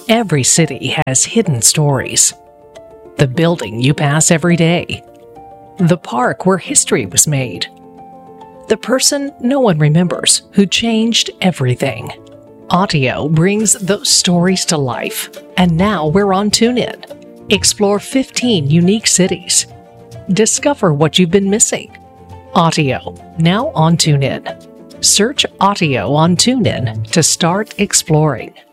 Every city has hidden stories. The building you pass every day. The park where history was made. The person no one remembers who changed everything. Audio brings those stories to life, and now we're on TuneIn. Explore 15 unique cities. Discover what you've been missing. Audio, now on TuneIn. Search Audio on TuneIn to start exploring.